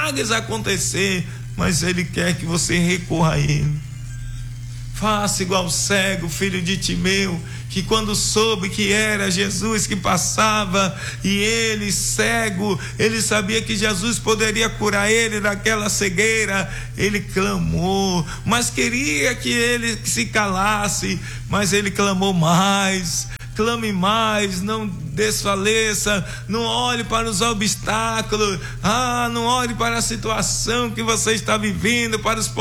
milagres acontecer, mas Ele quer que você recorra a Ele. Faça igual o cego, filho de Timeu, que quando soube que era Jesus que passava, e ele, cego, ele sabia que Jesus poderia curar ele daquela cegueira, ele clamou, mas queria que ele se calasse, mas ele clamou mais. Clame mais, não desfaleça, não olhe para os obstáculos, não olhe para a situação que você está vivendo, para os